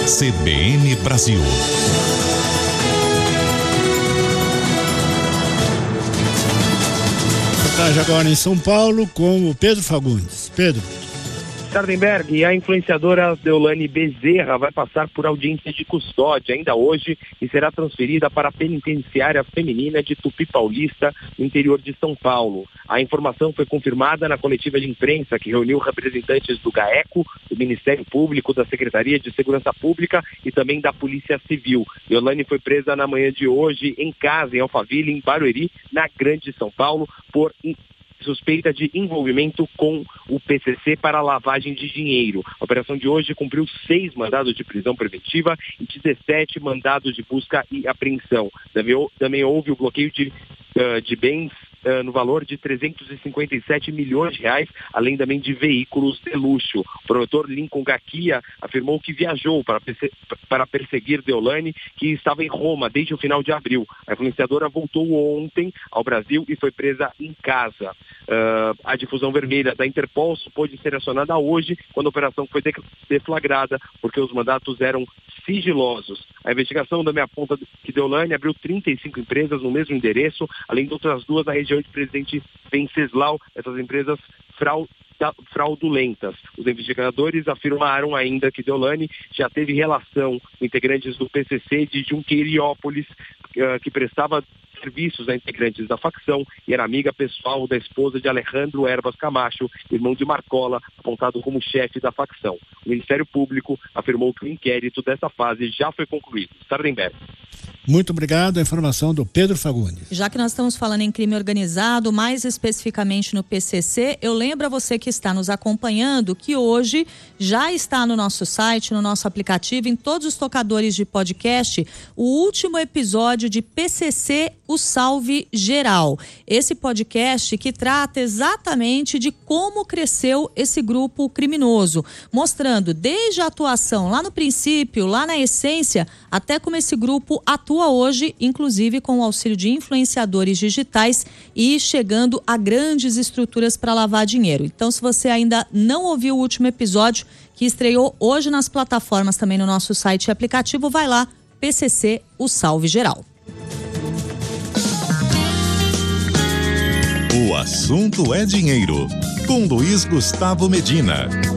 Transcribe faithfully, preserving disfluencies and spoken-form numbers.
C B N Brasil. Agora em São Paulo com o Pedro Fagundes. Pedro. Sardenberg, a influenciadora Deolane Bezerra vai passar por audiência de custódia ainda hoje e será transferida para a penitenciária feminina de Tupi Paulista, no interior de São Paulo. A informação foi confirmada na coletiva de imprensa que reuniu representantes do GAECO, do Ministério Público, da Secretaria de Segurança Pública e também da Polícia Civil. Deolane foi presa na manhã de hoje em casa, em Alphaville, em Barueri, na Grande São Paulo, por suspeita de envolvimento com o P C C para lavagem de dinheiro. A operação de hoje cumpriu seis mandados de prisão preventiva e dezessete mandados de busca e apreensão. Também, também houve o bloqueio de, uh, de bens Uh, no valor de trezentos e cinquenta e sete milhões de reais, além também de veículos de luxo. O promotor Lincoln Gaquia afirmou que viajou para, perse- para perseguir Deolane, que estava em Roma desde o final de abril. A influenciadora voltou ontem ao Brasil e foi presa em casa. Uh, a difusão vermelha da Interpol pôde ser acionada hoje, quando a operação foi deflagrada, porque os mandatos eram sigilosos. A investigação também aponta que Deolane abriu trinta e cinco empresas no mesmo endereço, além de outras duas na região de Presidente Venceslau, essas empresas fraudulentas. Os investigadores afirmaram ainda que Deolane já teve relação com integrantes do P C C de Junqueirópolis, que prestava serviços a integrantes da facção e era amiga pessoal da esposa de Alejandro Herbas Camacho, irmão de Marcola, apontado como chefe da facção. O Ministério Público afirmou que o inquérito dessa fase já foi concluído. Sardenberg. Muito obrigado, a informação do Pedro Fagundes. Já que nós estamos falando em crime organizado, mais especificamente no P C C, eu lembro a você que está nos acompanhando que hoje já está no nosso site, no nosso aplicativo, em todos os tocadores de podcast, o último episódio de P C C, o Salve Geral. Esse podcast que trata exatamente de como cresceu esse grupo criminoso, mostrando desde a atuação lá no princípio, lá na essência, até como esse grupo atua hoje, inclusive com o auxílio de influenciadores digitais e chegando a grandes estruturas para lavar dinheiro. Então, se você ainda não ouviu o último episódio, que estreou hoje nas plataformas também no nosso site e aplicativo, vai lá, P C C, o Salve Geral. O assunto é dinheiro, com Luiz Gustavo Medina.